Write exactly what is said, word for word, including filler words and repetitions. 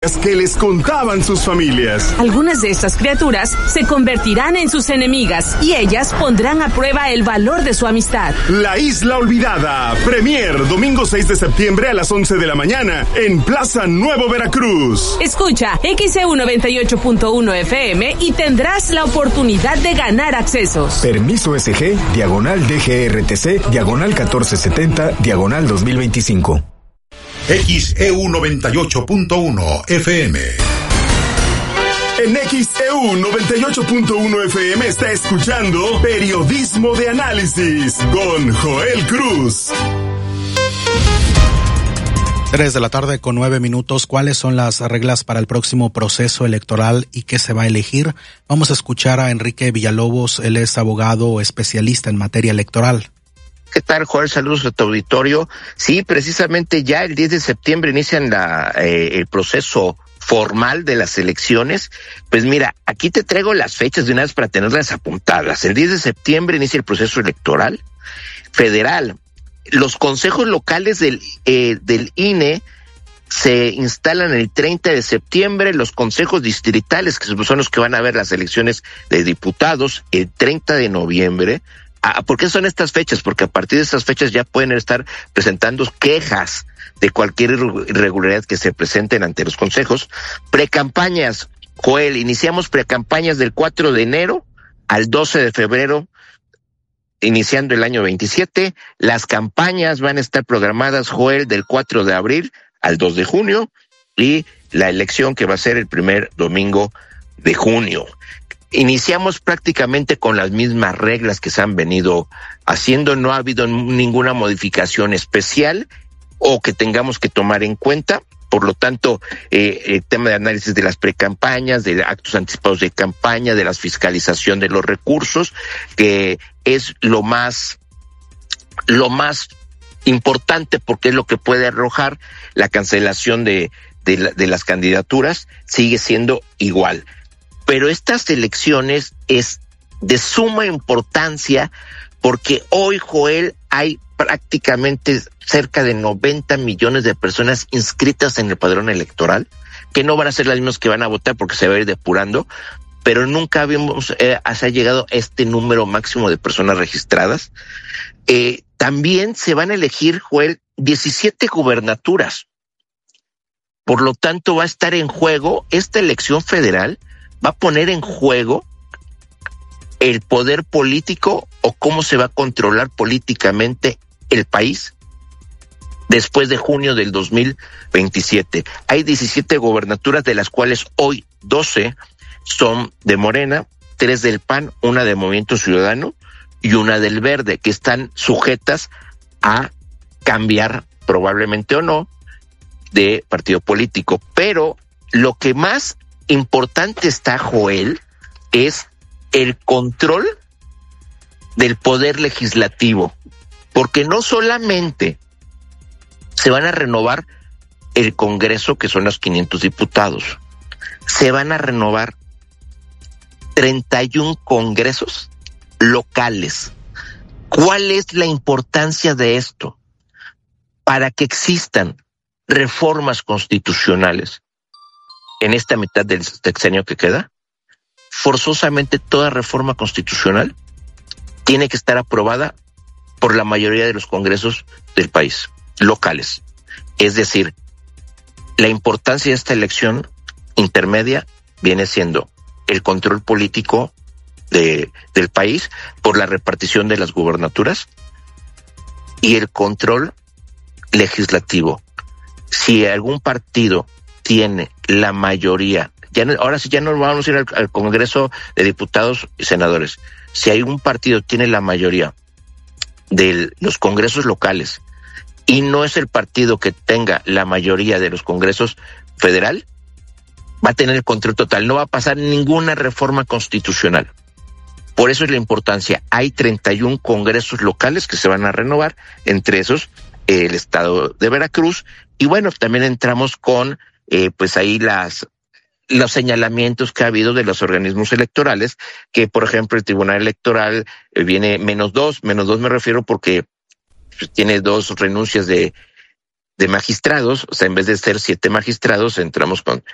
que les contaban sus familias. Algunas de estas criaturas se convertirán en sus enemigas y ellas pondrán a prueba el valor de su amistad. La Isla Olvidada, premier, domingo seis de septiembre a las once de la mañana, en Plaza Nuevo Veracruz. Escucha X E U noventa y ocho punto uno F M y tendrás la oportunidad de ganar accesos. Permiso S G, diagonal D G R T C, diagonal catorce setenta, diagonal dos mil veinticinco. X E U noventa y ocho punto uno F M. En X E U noventa y ocho punto uno F M está escuchando Periodismo de Análisis con Joel Cruz. Tres de la tarde con nueve minutos. ¿Cuáles son las reglas para el próximo proceso electoral y qué se va a elegir? Vamos a escuchar a Enrique Villalobos. Él es abogado especialista en materia electoral. ¿Qué tal, Joel? Saludos a tu auditorio. Sí, precisamente ya el diez de septiembre inician la, eh, el proceso formal de las elecciones. Pues mira, aquí te traigo las fechas de una vez para tenerlas apuntadas. El diez de septiembre inicia el proceso electoral federal. Los consejos locales del, eh, del I N E se instalan el treinta de septiembre, los consejos distritales, que son los que van a ver las elecciones de diputados, el treinta de noviembre. Ah, ¿por qué son estas fechas? Porque a partir de estas fechas ya pueden estar presentando quejas de cualquier irregularidad que se presenten ante los consejos. Precampañas, Joel, iniciamos precampañas del cuatro de enero al doce de febrero, iniciando el año veintisiete. Las campañas van a estar programadas, Joel, del cuatro de abril al dos de junio, y la elección que va a ser el primer domingo de junio. Iniciamos prácticamente con las mismas reglas que se han venido haciendo. No ha habido ninguna modificación especial o que tengamos que tomar en cuenta. Por lo tanto, eh, el tema de análisis de las precampañas, de actos anticipados de campaña, de la fiscalización de los recursos, que es lo más, lo más importante, porque es lo que puede arrojar la cancelación de, de, la, de las candidaturas, sigue siendo igual. Pero estas elecciones es de suma importancia porque hoy, Joel, hay prácticamente cerca de noventa millones de personas inscritas en el padrón electoral, que no van a ser las mismas que van a votar porque se va a ir depurando, pero nunca habíamos eh, se ha llegado a este número máximo de personas registradas. Eh, también se van a elegir, Joel, diecisiete gubernaturas. Por lo tanto, va a estar en juego esta elección federal. Va a poner en juego el poder político o cómo se va a controlar políticamente el país después de junio del dos mil veintisiete. Hay diecisiete gobernaturas, de las cuales hoy doce son de Morena, tres del P A N, una de Movimiento Ciudadano y una del Verde, que están sujetas a cambiar probablemente o no de partido político. Pero lo que más importante está, Joel, es el control del poder legislativo, porque no solamente se van a renovar el Congreso, que son los quinientos diputados, se van a renovar treinta y uno congresos locales. ¿Cuál es la importancia de esto? Para que existan reformas constitucionales en esta mitad del sexenio que queda, forzosamente toda reforma constitucional tiene que estar aprobada por la mayoría de los congresos del país, locales. Es decir, la importancia de esta elección intermedia viene siendo el control político de, del país por la repartición de las gubernaturas y el control legislativo. Si algún partido tiene la mayoría, ya no, ahora sí ya no vamos a ir al, al Congreso de Diputados y Senadores, si hay un partido que tiene la mayoría de los congresos locales y no es el partido que tenga la mayoría de los congresos federal, va a tener el control total, no va a pasar ninguna reforma constitucional. Por eso es la importancia. Hay treinta y uno congresos locales que se van a renovar, entre esos eh, el estado de Veracruz, y bueno, también entramos con eh, pues ahí las los señalamientos que ha habido de los organismos electorales, que por ejemplo el Tribunal Electoral eh, viene menos dos, menos dos me refiero porque pues, tiene dos renuncias de de magistrados, o sea, en vez de ser siete magistrados, entramos con